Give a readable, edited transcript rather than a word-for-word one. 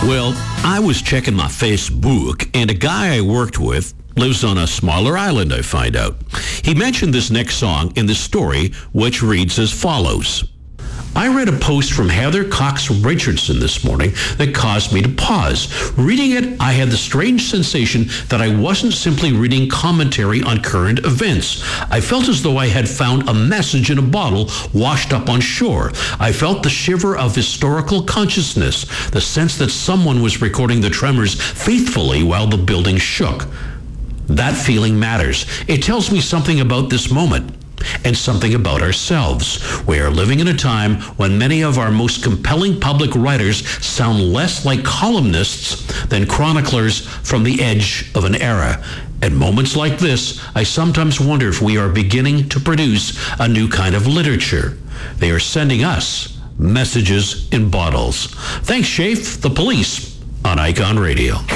Well, I was checking my Facebook, and a guy I worked with lives on a smaller island, I find out. He mentioned this next song in the story, which reads as follows. I read a post from Heather Cox Richardson this morning that caused me to pause. Reading it, I had the strange sensation that I wasn't simply reading commentary on current events. I felt as though I had found a message in a bottle washed up on shore. I felt the shiver of historical consciousness, the sense that someone was recording the tremors faithfully while the building shook. That feeling matters. It tells me something about this moment and something about ourselves. We are living in a time when many of our most compelling public writers sound less like columnists than chroniclers from the edge of an era. At moments like this, I sometimes wonder if we are beginning to produce a new kind of literature. They are sending us messages in bottles. Thanks, Shafe, the police, on Icon Radio.